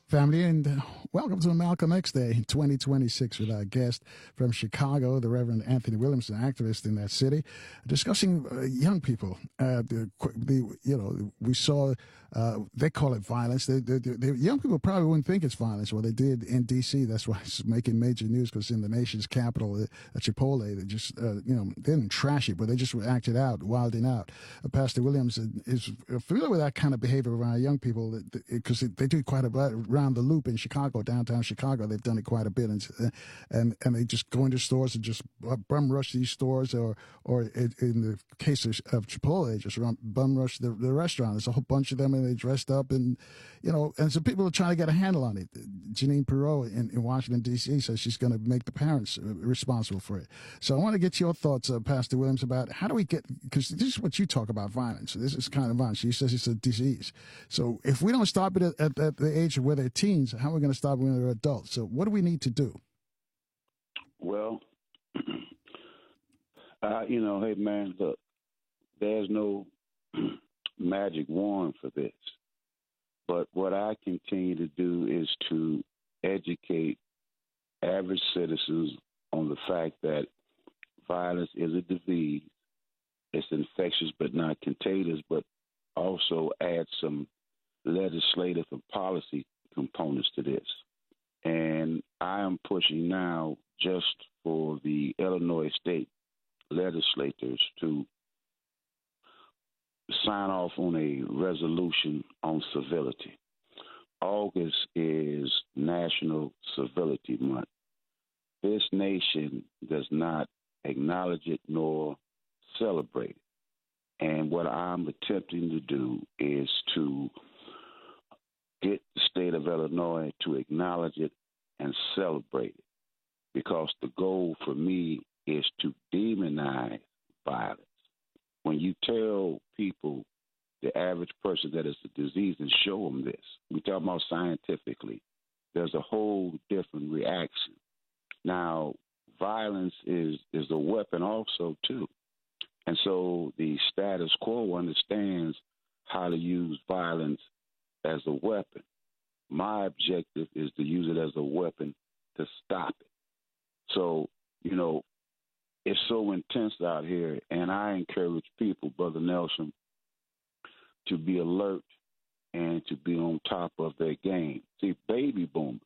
Family, and welcome to Malcolm X Day 2026 with our guest from Chicago, the Reverend Anthony Williams, an activist in that city, discussing young people. We saw they call it violence. The young people probably wouldn't think it's violence. Well, they did in D.C. That's why it's making major news, because in the nation's capital, Chipotle, they just they didn't trash it, but they just acted out, wilding out. Pastor Williams is familiar with that kind of behavior around young people because they do quite a bit around the loop in Chicago, downtown Chicago. They've done it quite a bit, and they just go into stores and just bum rush these stores, or in the case of Chipotle, just bum rush the restaurant. There's a whole bunch of them, and they dressed up, and so people are trying to get a handle on it. Janine Perot in Washington D.C. says she's going to make the parents responsible for it. So I want to get your thoughts, Pastor Williams, about how do we get, because this is what you talk about, violence. This is kind of violence. She says it's a disease. So if we don't stop it at the age of where they're teens, how are we going to stop it when they're adults? So what do we need to do? Well, hey, man, look, there's no magic wand for this. But what I continue to do is to educate average citizens on the fact that violence is a disease. It's infectious but not contagious, but also add some legislative and policy components to this. And I am pushing now just for the Illinois state legislators to sign off on a resolution on civility. August is National Civility Month. This nation does not acknowledge it nor celebrate it. And what I'm attempting to do is to get the state of Illinois to acknowledge it and celebrate it, because the goal for me is to demonize violence. When you tell people, the average person, that it's a disease and show them this, we talk about scientifically, there's a whole different reaction. Now, violence is a weapon also, too. And so the status quo understands how to use violence as a weapon. My objective is to use it as a weapon to stop it. So, it's so intense out here, and I encourage people, Brother Nelson, to be alert and to be on top of their game. See, baby boomers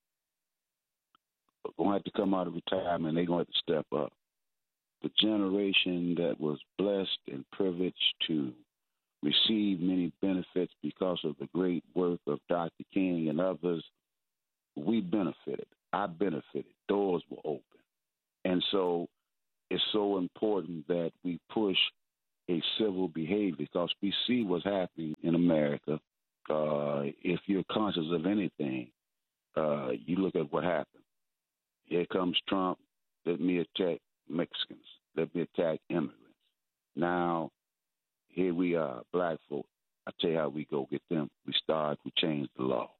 are going to have to come out of retirement. They're going to have to step up. The generation that was blessed and privileged to receive many benefits because of the great work of Dr. King and others, we benefited. I benefited. Doors were open. And so it's so important that we push a civil behavior, because we see what's happening in America. If you're conscious of anything, you look at what happened. Here comes Trump. Let me attack Mexicans. Let me attack immigrants. Now, here we are, black folk. I tell you how we go get them. We change the law.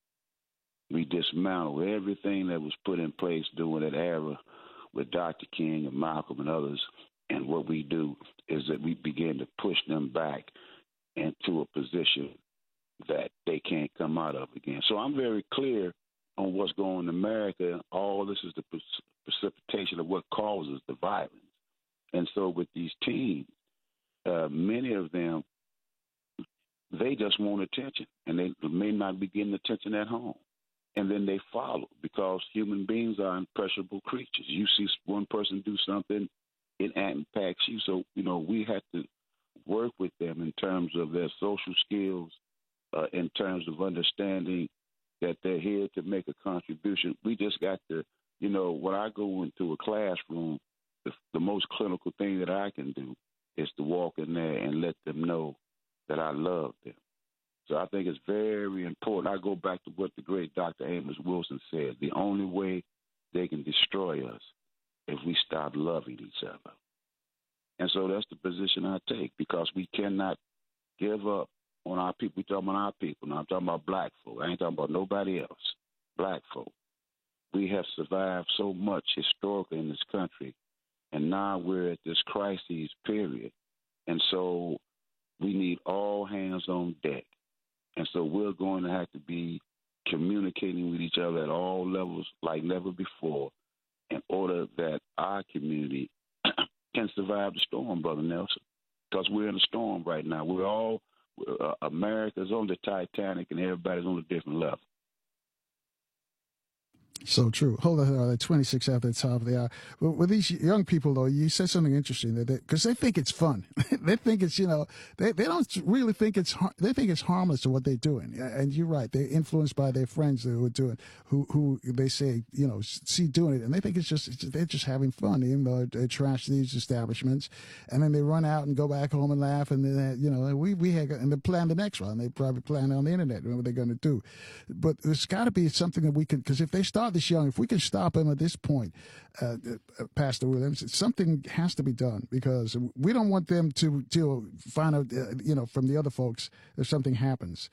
We dismantle everything that was put in place during that era with Dr. King and Malcolm and others. And what we do is that we begin to push them back into a position that they can't come out of again. So I'm very clear on what's going on in America. All this is the precipitation of what causes the violence. And so with these teens, many of them, they just want attention, and they may not be getting attention at home. And then they follow, because human beings are impressionable creatures. You see one person do something, it impacts you. So, we have to work with them in terms of their social skills, in terms of understanding that they're here to make a contribution. We just got to, when I go into a classroom, the most clinical thing that I can do is to walk in there and let them know that I love them. So I think it's very important. I go back to what the great Dr. Amos Wilson said. The only way they can destroy us if we stop loving each other. And so that's the position I take, because we cannot give up on our people. We're talking about our people. Now I'm talking about black folk. I ain't talking about nobody else. Black folk. We have survived so much historically in this country, and now we're at this crisis period. And so we need all hands on deck. And so we're going to have to be communicating with each other at all levels like never before in order that our community can survive the storm, Brother Nelson, because we're in a storm right now. America's on the Titanic and everybody's on a different level. So true. Hold on, 26 after the top of the hour. With these young people, though, you said something interesting because they think it's fun. They think it's, they don't really think they think it's harmless to what they're doing. And you're right. They're influenced by their friends who are doing, who they say, see doing it. And they think they're just having fun, even though they trash these establishments. And then they run out and go back home and laugh. And then, we had, and they plan the next one. They probably plan on the internet what they're going to do. But there's got to be something that we can, because if they start this young, if we can stop them at this point, Pastor Williams, something has to be done, because we don't want them to find out, from the other folks if something happens,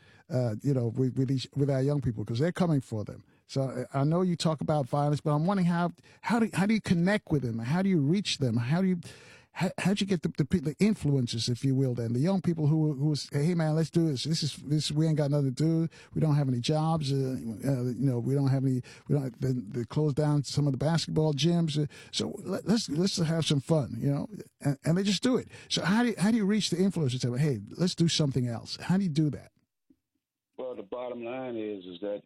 with our young people, because they're coming for them. So I know you talk about violence, but I'm wondering how do you connect with them? How do you reach them? How'd you get the influencers, if you will, then the young people who say, hey man, let's do this. This we ain't got nothing to do. We don't have any jobs. We don't have any. They closed down some of the basketball gyms. So let's have some fun, and they just do it. So how do you reach the influencers? Say, hey, let's do something else. How do you do that? Well, the bottom line is that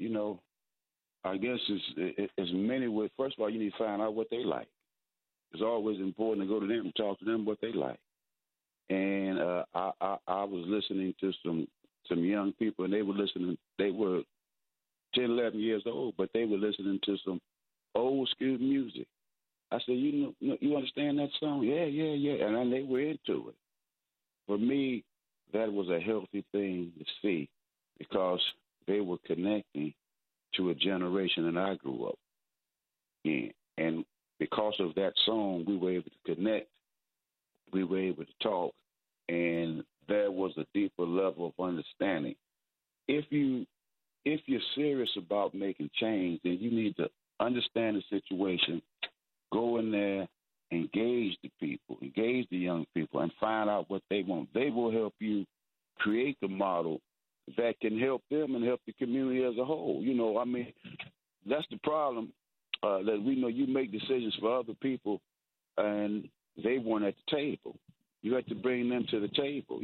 I guess it's many ways. First of all, you need to find out what they like. It's always important to go to them and talk to them what they like. And I was listening to some young people, and they were listening. They were 10, 11 years old, but they were listening to some old school music. I said, you understand that song? Yeah. And then they were into it. For me, that was a healthy thing to see, because they were connecting to a generation that I grew up in. And because of that song, we were able to connect, we were able to talk, and there was a deeper level of understanding. If you're serious about making change, then you need to understand the situation, go in there, engage the people, engage the young people, and find out what they want. They will help you create the model that can help them and help the community as a whole. That's the problem. That we know you make decisions for other people, and they weren't at the table. You have to bring them to the table.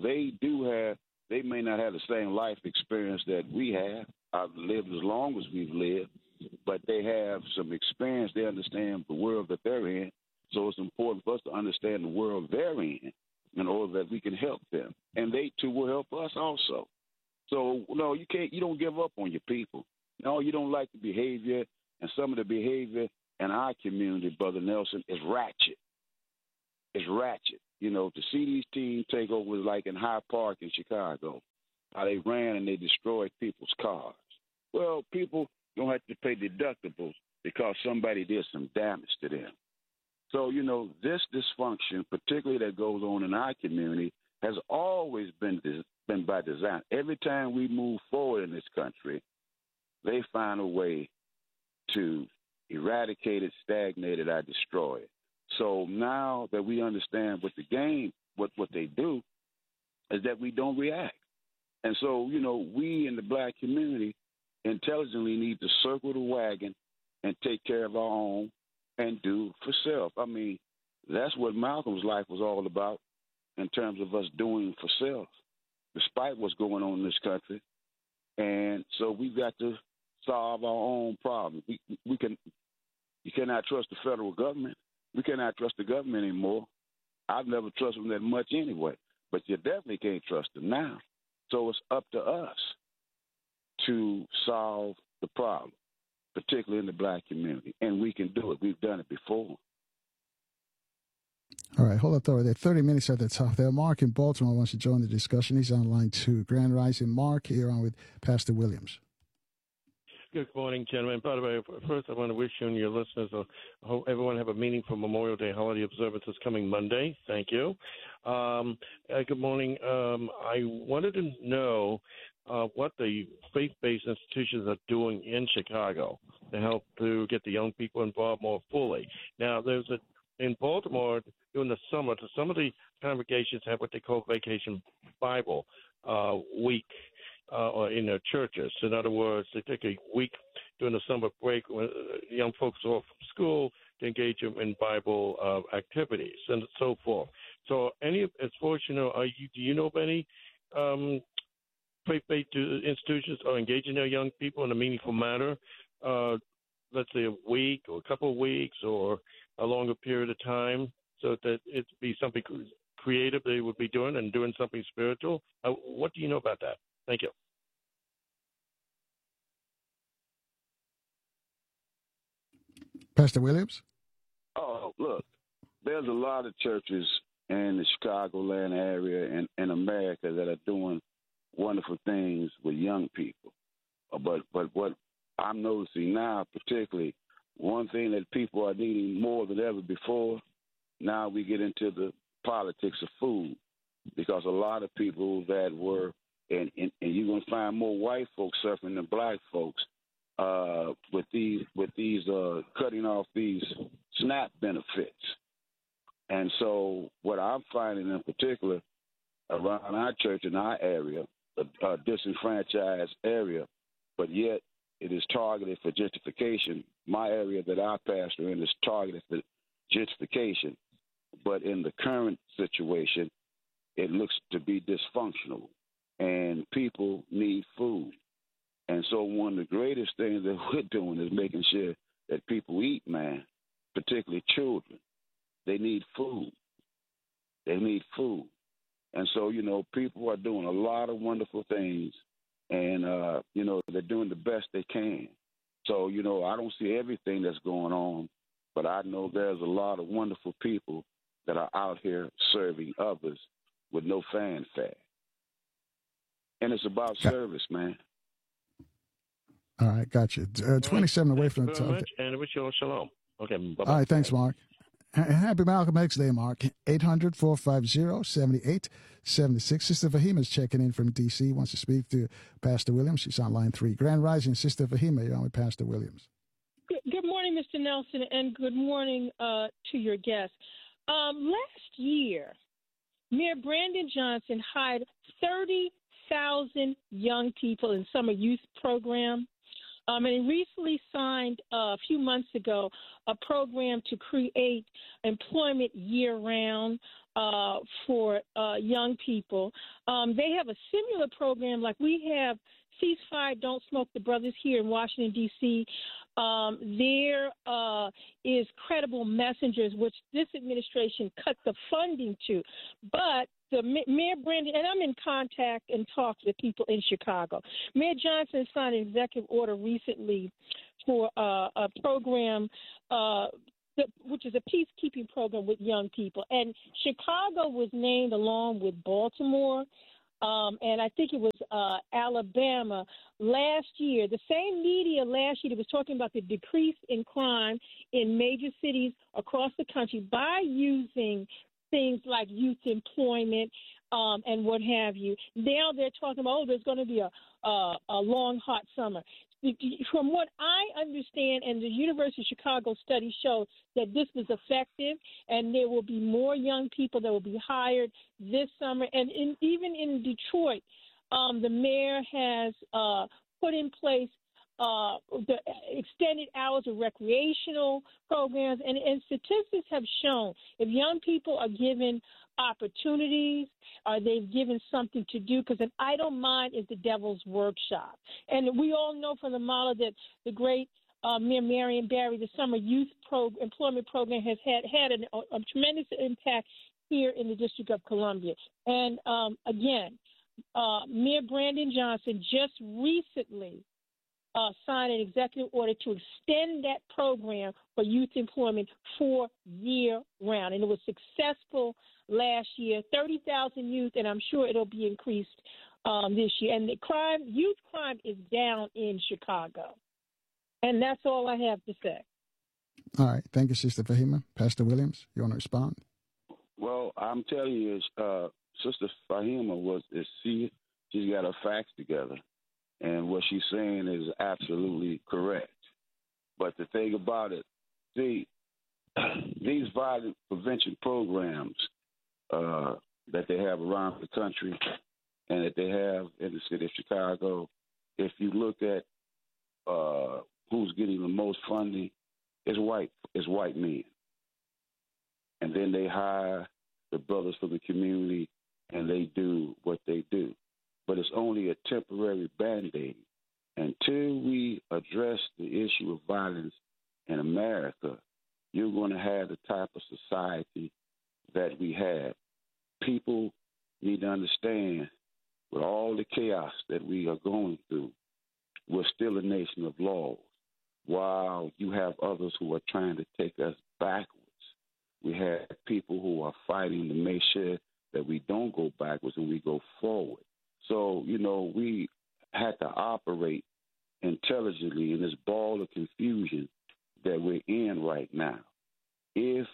They may not have the same life experience that we have. I've lived as long as we've lived, but they have some experience. They understand the world that they're in. So it's important for us to understand the world they're in order that we can help them. And they too will help us also. So no, you don't give up on your people. No, you don't like the behavior. And some of the behavior in our community, Brother Nelson, is ratchet. It's ratchet. To see these teams take over, like in Hyde Park in Chicago, how they ran and they destroyed people's cars. Well, people don't have to pay deductibles because somebody did some damage to them. So, this dysfunction, particularly that goes on in our community, has always been by design. Every time we move forward in this country, they find a way to eradicate it, stagnate it, or destroy it. So now that we understand what they do, is that we don't react. And so, we in the black community intelligently need to circle the wagon and take care of our own and do for self. I mean, that's what Malcolm's life was all about in terms of us doing for self, despite what's going on in this country. And so we've got to solve our own problems. You cannot trust the federal government. We cannot trust the government anymore. I've never trusted them that much anyway, but you definitely can't trust them now. So it's up to us to solve the problem, particularly in the black community, and we can do it. We've done it before. All right, hold up there. There are 30 minutes at the top there. Mark in Baltimore wants to join the discussion. He's on line 2. Grand Rising. Mark here on with Pastor Williams. Good morning, gentlemen. By the way, first I want to wish you and your listeners, I hope everyone have a meaningful Memorial Day holiday observance this coming Monday. Thank you. Good morning. I wanted to know what the faith-based institutions are doing in Chicago to help to get the young people involved more fully. Now, in Baltimore, during the summer, some of the congregations have what they call Vacation Bible Week. or in their churches. In other words, they take a week during the summer break when young folks are off from school to engage them in Bible activities and so forth. So, as far as you know, do you know of any faith-based institutions are engaging their young people in a meaningful manner? Let's say a week or a couple of weeks or a longer period of time, so that it be something creative they would be doing and doing something spiritual. What do you know about that? Thank you. Pastor Williams? Oh, look, there's a lot of churches in the Chicagoland area and in America that are doing wonderful things with young people. But what I'm noticing now, particularly, one thing that people are needing more than ever before, now we get into the politics of food, because a lot of people that were, and you're going to find more white folks suffering than black folks with these cutting off these SNAP benefits. And so what I'm finding in particular around our church in our area, a disenfranchised area, but yet it is targeted for gentrification. My area that I pastor in is targeted for gentrification, but in the current situation, it looks to be dysfunctional, and people need food. And so one of the greatest things that we're doing is making sure that people eat, man, particularly children. They need food. They need food. And so, people are doing a lot of wonderful things, and, they're doing the best they can. So, I don't see everything that's going on, but I know there's a lot of wonderful people that are out here serving others with no fanfare. And it's about service, man. All right, gotcha. 27 away from the top. Much, and I wish you all shalom. Okay, bye-bye. All right, thanks, Mark. Happy Malcolm X Day, Mark. 800-450-7876. Sister Fahima's checking in from D.C. Wants to speak to Pastor Williams. She's on line 3. Grand Rising, Sister Fahima. You're on with Pastor Williams. Good morning, Mr. Nelson, and good morning to your guests. Last year, Mayor Brandon Johnson hired 30,000 young people in summer youth program. And he recently signed a few months ago a program to create employment year-round for young people. They have a similar program like we have Ceasefire, Don't Smoke the Brothers here in Washington, D.C. There is Credible Messengers, which this administration cut the funding to. But the Mayor Brandon, and I'm in contact and talks with people in Chicago. Mayor Johnson signed an executive order recently for a program, which is a peacekeeping program with young people. And Chicago was named along with Baltimore, and I think it was Alabama last year. The same media last year that was talking about the decrease in crime in major cities across the country by using things like youth employment and what have you. Now they're talking about, there's going to be a long, hot summer. From what I understand, and the University of Chicago study showed that this was effective, and there will be more young people that will be hired this summer. And even in Detroit, the mayor has put in place the extended hours of recreational programs, and statistics have shown if young people are given opportunities, they've given something to do, because an idle mind is the devil's workshop. And we all know from the model that the great Mayor Marion Barry, the summer youth employment program, has had a tremendous impact here in the District of Columbia. And again, Mayor Brandon Johnson just recently signed an executive order to extend that program for youth employment for year-round. And it was successful last year, 30,000 youth, and I'm sure it'll be increased this year. And the youth crime is down in Chicago. And that's all I have to say. All right. Thank you, Sister Fahima. Pastor Williams, you want to respond? Well, I'm telling you, Sister Fahima she's got her facts together. And what she's saying is absolutely correct. But the thing about it, these violent prevention programs that they have around the country, and that they have in the city of Chicago, if you look at who's getting the most funding, is white men. And then they hire the brothers from the community, and they do what they do. But it's only a temporary Band-Aid. Until we address the issue of violence in America, you're going to have the type of society that we have. People need to understand, with all the chaos that we are going through, we're still a nation of laws. While you have others who are trying to take us backwards, we have people who are fighting to make sure that we don't go backwards and we go forward. So, we had to operate intelligently in this ball of confusion that we're in right now. If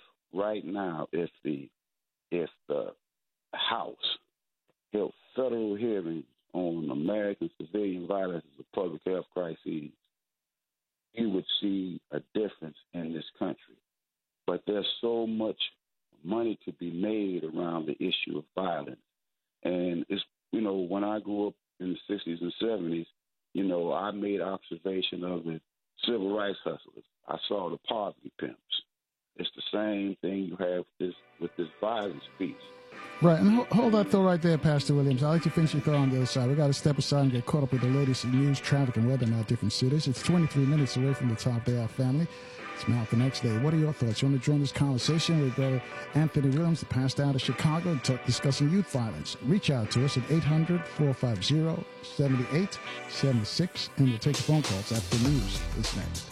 the House held federal hearings on American civilian violence as a public health crisis, you would see a difference in this country. But there's so much money to be made around the issue of violence. And it's, when I grew up in the 60s and 70s, I made observation of the civil rights hustlers. I saw the poverty pimps. It's the same thing you have with this violence piece. Right, and hold that thought right there, Pastor Williams. I'd like to finish your thought on the other side. We got to step aside and get caught up with the latest news, traffic, and weather in our different cities. It's 23 minutes away from the top of the hour, family. It's Malcolm X Day. What are your thoughts? You want to join this conversation with Brother Anthony Williams, the pastor out of Chicago, discussing youth violence? Reach out to us at 800-450-7876, and we'll take your phone calls after the news is next.